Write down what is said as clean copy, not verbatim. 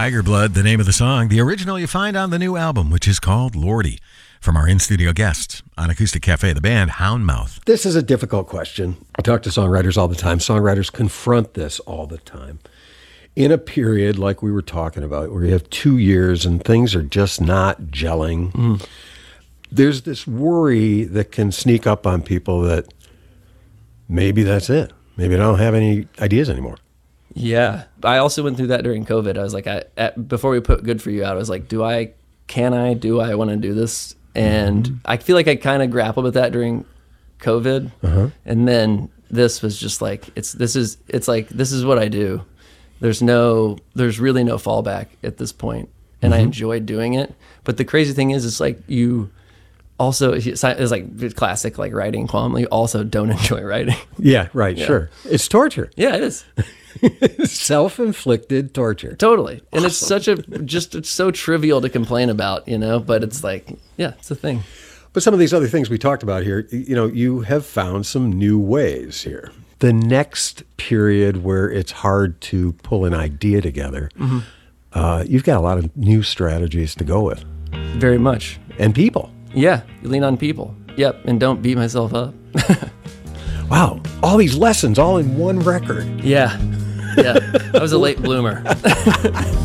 Tiger Blood, the name of the song. The original you find on the new album, which is called Lordy. From our in-studio guests on Acoustic Cafe, the band Houndmouth. This is a difficult question. I talk to songwriters all the time. Songwriters confront this all the time. In a period like we were talking about, where you have 2 years and things are just not gelling, there's this worry that can sneak up on people that maybe that's it. Maybe I don't have any ideas anymore. Yeah. I also went through that during COVID. I was like, before we put Good For You out, I was like, do I want to do this? And I feel like I kind of grappled with that during COVID. And then this was just like, this is what I do. There's really no fallback at this point. And I enjoyed doing it. But the crazy thing is, it's like you also, it's like classic, like writing qualm. You also don't enjoy writing. Yeah, right, yeah. Sure. It's torture. Yeah, it is. Self-inflicted torture. Totally. And it's it's so trivial to complain about, but it's like, yeah, it's a thing. But some of these other things we talked about here, you have found some new ways here. The next period where it's hard to pull an idea together, you've got a lot of new strategies to go with. Very much. And people. Yeah, you lean on people. Yep, and don't beat myself up. Wow, all these lessons all in one record. Yeah. I was a late bloomer.